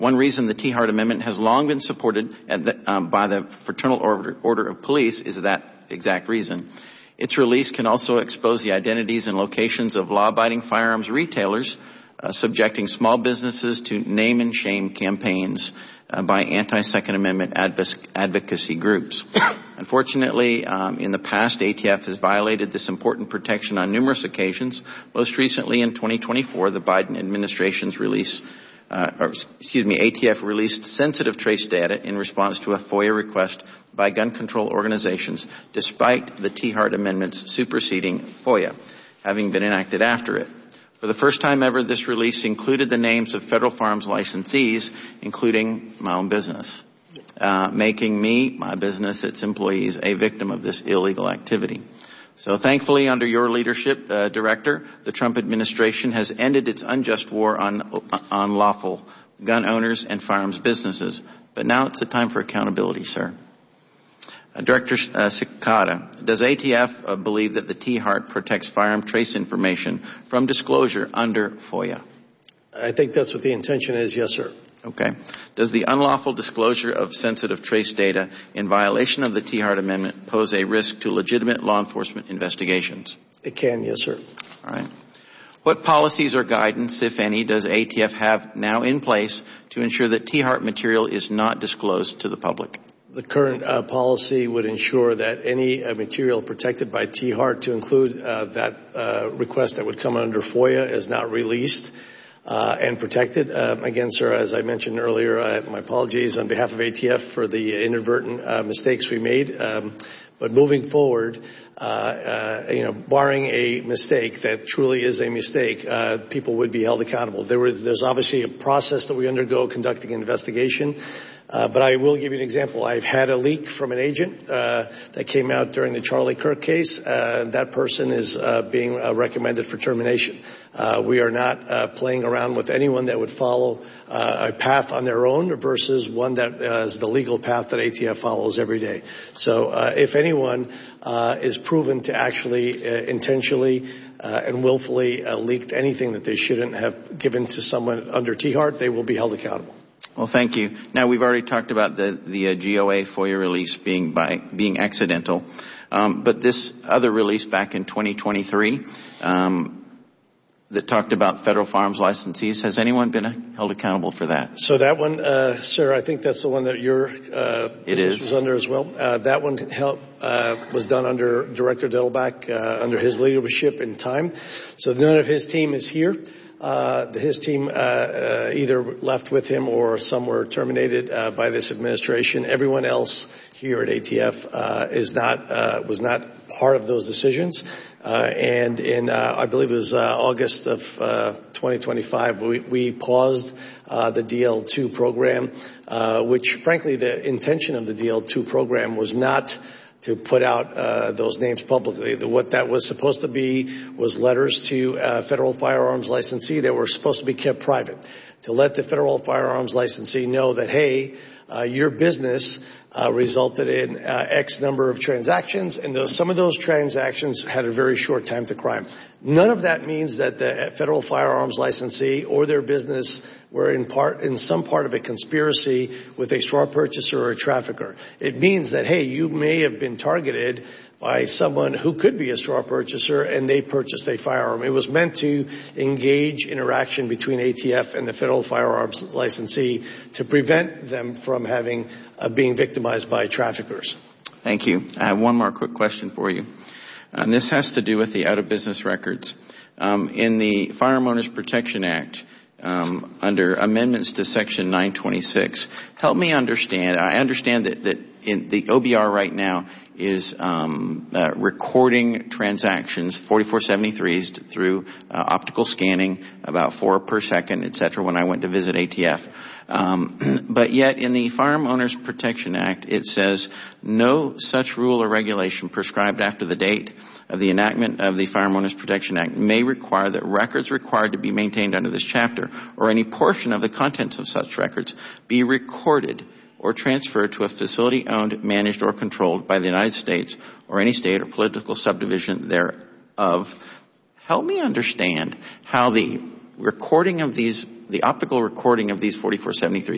One reason the T. Hart Amendment has long been supported by the Fraternal Order of Police is that exact reason. Its release can also expose the identities and locations of law-abiding firearms retailers, subjecting small businesses to name and shame campaigns by anti-Second Amendment advocacy groups. Unfortunately, in the past, ATF has violated this important protection on numerous occasions. Most recently, in 2024, the Biden administration's ATF released sensitive trace data in response to a FOIA request by gun control organizations, despite the T. Hart Amendment's superseding FOIA having been enacted after it. For the first time ever, this release included the names of federal firearms licensees, including my own business, making me, my business, its employees, a victim of this illegal activity. So thankfully, under your leadership, Director, the Trump administration has ended its unjust war on lawful gun owners and firearms businesses. But now it's a time for accountability, sir. Director Cicada, does ATF believe that the T. Hart protects firearm trace information from disclosure under FOIA? I think that's what the intention is, yes, sir. Okay. Does the unlawful disclosure of sensitive trace data in violation of the T. Hart Amendment pose a risk to legitimate law enforcement investigations? It can, yes, sir. All right. What policies or guidance, if any, does ATF have now in place to ensure that T. Hart material is not disclosed to the public? The current policy would ensure that any material protected by T. Hart, to include that request that would come under FOIA, is not released and protected. Again, sir, as I mentioned earlier, my apologies on behalf of ATF for the inadvertent mistakes we made. But moving forward, barring a mistake that truly is a mistake, people would be held accountable. There's obviously a process that we undergo conducting an investigation. But I will give you an example. I've had a leak from an agent that came out during the Charlie Kirk case. That person is being recommended for termination. We are not playing around with anyone that would follow a path on their own versus one that is the legal path that ATF follows every day. So if anyone is proven to actually intentionally and willfully leaked anything that they shouldn't have given to someone under T. Hart, they will be held accountable. Well, thank you. Now, we've already talked about the GOA FOIA release being accidental. But this other release back in 2023 that talked about federal firearms licensees, has anyone been held accountable for that? So that one, sir, I think that's the one that your business was under as well. That one was done under Director Dettelbach, under his leadership and time. So none of his team is here. His team either left with him or some were terminated by this administration. Everyone else here at ATF was not part of those decisions. And in I believe it was August of 2025, we paused the DL2 program, which frankly the intention of the DL2 program was not to put out those names publicly. What that was supposed to be was letters to federal firearms licensee that were supposed to be kept private, to let the federal firearms licensee know that, hey, your business resulted in X number of transactions, and some of those transactions had a very short time to crime. None of that means that the federal firearms licensee or their business were in some part of a conspiracy with a straw purchaser or a trafficker. It means that, hey, you may have been targeted by someone who could be a straw purchaser and they purchased a firearm. It was meant to engage interaction between ATF and the federal firearms licensee to prevent them from being victimized by traffickers. Thank you. I have one more quick question for you. And this has to do with the out-of-business records. In the Firearm Owners Protection Act, under amendments to Section 926, help me understand. I understand that in the OBR right now is recording transactions, 4473s through optical scanning, about 4 per second, et cetera, when I went to visit ATF. But yet in the Firearm Owners Protection Act, it says no such rule or regulation prescribed after the date of the enactment of the Firearm Owners Protection Act may require that records required to be maintained under this chapter or any portion of the contents of such records be recorded or transferred to a facility owned, managed, or controlled by the United States or any state or political subdivision thereof. Help me understand how the optical recording of these 4473s